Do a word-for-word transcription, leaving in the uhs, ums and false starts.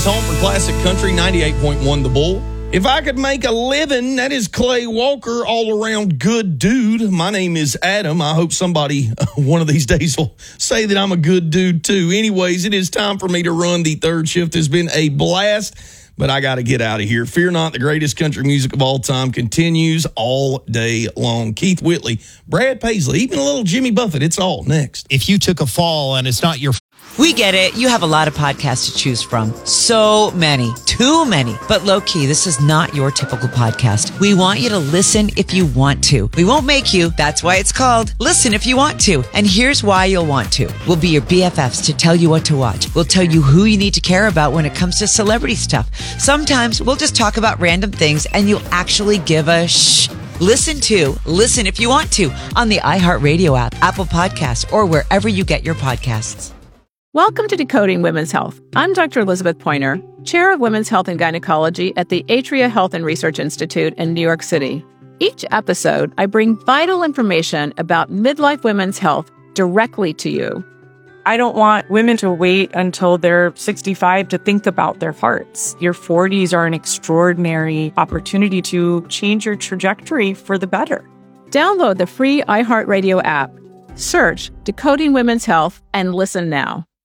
home for classic country, ninety-eight point one The Bull. If I could make a living, that is Clay Walker, all around good dude. My name is Adam. I hope somebody uh, one of these days will say that I'm a good dude too. Anyways, it is time for me to run the third shift. It's been a blast, but I got to get out of here. Fear not, the greatest country music of all time continues all day long. Keith Whitley, Brad Paisley, even a little Jimmy Buffett. It's all next. If you took a fall and it's not your We get it. You have a lot of podcasts to choose from. So many. Too many. But low-key, this is not your typical podcast. We want you to listen if you want to. We won't make you. That's why it's called Listen If You Want To. And here's why you'll want to. We'll be your B F Fs to tell you what to watch. We'll tell you who you need to care about when it comes to celebrity stuff. Sometimes we'll just talk about random things and you'll actually give a shh. Listen to Listen If You Want To on the iHeartRadio app, Apple Podcasts, or wherever you get your podcasts. Welcome to Decoding Women's Health. I'm Doctor Elizabeth Pointer, Chair of Women's Health and Gynecology at the Atria Health and Research Institute in New York City. Each episode, I bring vital information about midlife women's health directly to you. I don't want women to wait until they're sixty-five to think about their hearts. Your forties are an extraordinary opportunity to change your trajectory for the better. Download the free iHeartRadio app, search Decoding Women's Health, and listen now.